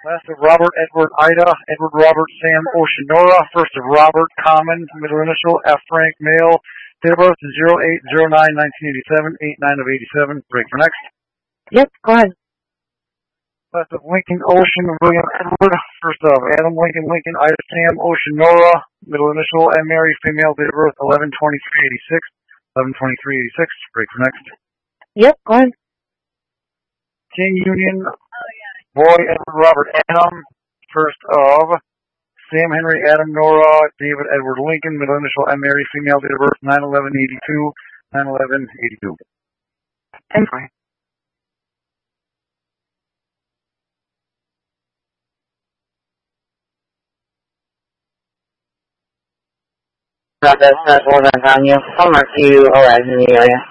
Last of Robert, Edward, Ida, Edward, Robert, Sam, Oceanora. First of Robert, Common, middle initial, F. Frank, male. Date of birth is 0809-1987, 8-9 of 87. Break for next. Yep, go ahead. Last of Lincoln, Ocean, William, Edward. First of Adam, Lincoln, Lincoln, Ida, Sam, Oceanora. Middle initial, and Mary, female. Date of birth 11/23/86, 11/23/86. Break for next. Yep, go ahead. King, Union, Boy, Edward, Robert, Adam. First of Sam, Henry, Adam, Nora, David, Edward, Lincoln. Middle initial, and Mary, female. Date of birth 9/11/82, 9/11/82. And fine. That's one that's on you. I'll mark you arrived in the area.